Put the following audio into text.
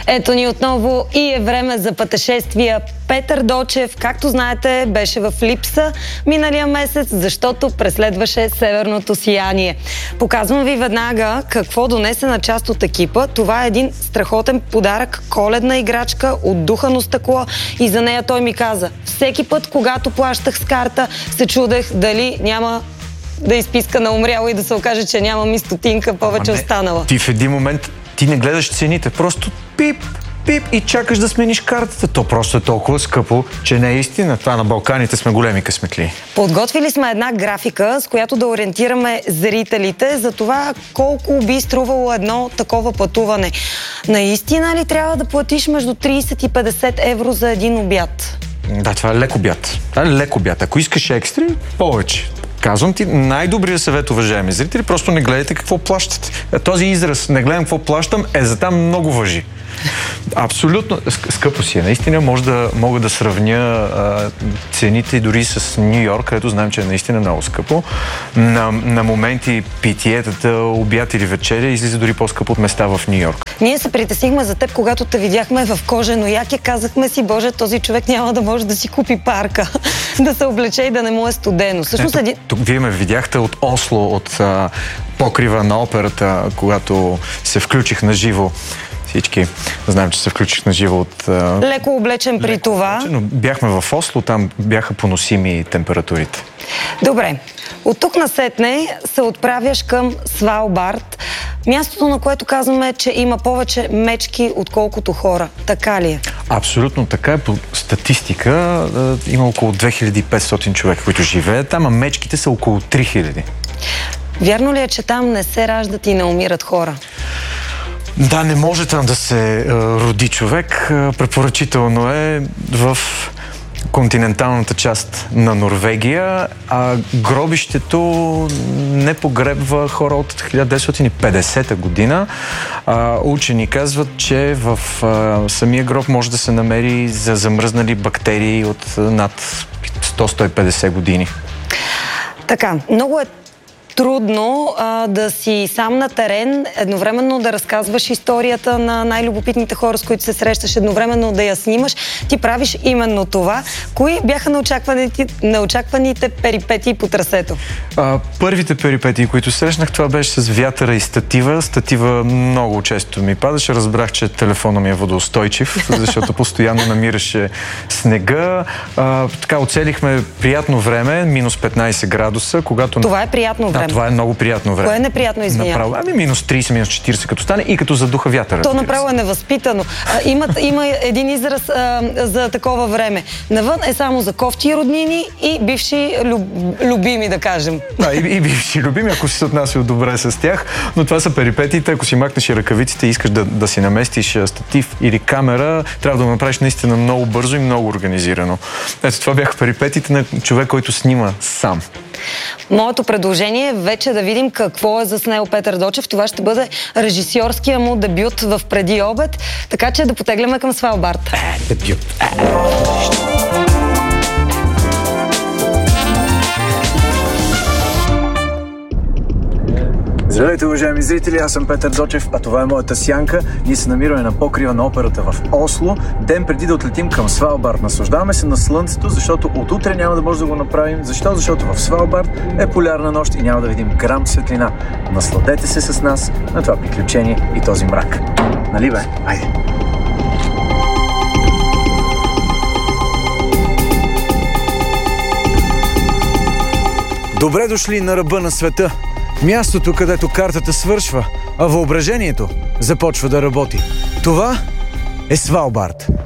Ето ни отново и е време за пътешествия. Петър Дочев, както знаете, беше в липса миналия месец, защото преследваше северното сияние. Показвам ви веднага какво донесе на част от екипа. Това е един страхотен подарък, коледна играчка от духано стъкло, и за нея той ми каза: всеки път, когато плащах с карта, се чудех дали няма да изписка на умряло и да се окаже, че няма ми стотинка повече останала. Ти в един момент не гледаш цените, просто пип и чакаш да смениш картата. То просто е толкова скъпо, че не е истина. Това на Балканите сме големи късметли. Подготвили сме една графика, с която да ориентираме зрителите за това колко би струвало едно такова пътуване. Наистина ли трябва да платиш между 30 и 50 евро за един обяд? Да, това е лек обяд. Лек обяд. Ако искаш екстри, повече. Казвам ти, най-добрият съвет, уважаеми зрители, просто не гледайте какво плащате. Този израз "не гледам какво плащам" за там много важи. Абсолютно скъпо си е. Наистина мога да сравня цените дори с Ню Йорк, където знаем, че е наистина много скъпо. На моменти питиетата, обяд или вечеря излиза дори по-скъпо от места в Ню Йорк. Ние се притеснихме за теб, когато те видяхме в кожено яке. Казахме си: боже, този човек няма да може да си купи парка, да се облече и да не му е студено. Всъщност, тук вие ме видяхте от Осло, от покрива на операта, когато се включих на живо. Всички знаем, че се включих на живо от... Леко облечен при това. Но бяхме в Осло, там бяха поносими температурите. Добре. От тук насетне се отправяш към Свалбард, мястото, на което казваме, че има повече мечки, отколкото хора. Така ли е? Абсолютно така е. По статистика има около 2500 човека, които живеят там, а мечките са около 3000. Вярно ли е, че там не се раждат и не умират хора? Да, не може там да се роди човек. Препоръчително е в континенталната част на Норвегия, а гробището не погребва хора от 1950 година. Учени казват, че в самия гроб може да се намери за замръзнали бактерии от над 100-150 години. Така, много е трудно да си сам на терен, едновременно да разказваш историята на най-любопитните хора, с които се срещаш, едновременно да я снимаш. Ти правиш именно това. Кои бяха неочакваните перипетии по трасето? Първите перипетии, които срещнах, това беше с вятъра и статива. Статива много често ми падаше. Разбрах, че телефона ми е водоустойчив, защото постоянно намираше снега. Така, оцелихме приятно време, минус 15 градуса, когато... Това е приятно време. Това е много приятно време. Кое е неприятно, извинявам? Минус 30, минус 40 като стане и като задуха вятъра. То направо е невъзпитано. Има един израз за такова време. Навън е само за кофти и роднини и бивши любими, да кажем. Да, и бивши любими, ако си се отнасял добре с тях. Но това са перипетиите. Ако си махнеш и ръкавиците и искаш да си наместиш статив или камера, трябва да го направиш наистина много бързо и много организирано. Ето, това бяха перипетиите на човек, който снима сам. Моето предложение е вече да видим какво е заснел Петър Дочев. Това ще бъде режисьорския му дебют в Преди обед, така че да потегляме към Свалбард. Дебют. Здравейте, уважаеми зрители, аз съм Петър Дочев, а това е моята сянка. Ние се намираме на покрива на операта в Осло, ден преди да отлетим към Свалбард. Наслаждаваме се на слънцето, защото от утре няма да може да го направим. Защо? Защото в Свалбард е полярна нощ и няма да видим грам светлина. Насладете се с нас на това приключение и този мрак. Нали бе? Айде! Добре дошли на ръба на света. Мястото, където картата свършва, а въображението започва да работи. Това е Свалбард.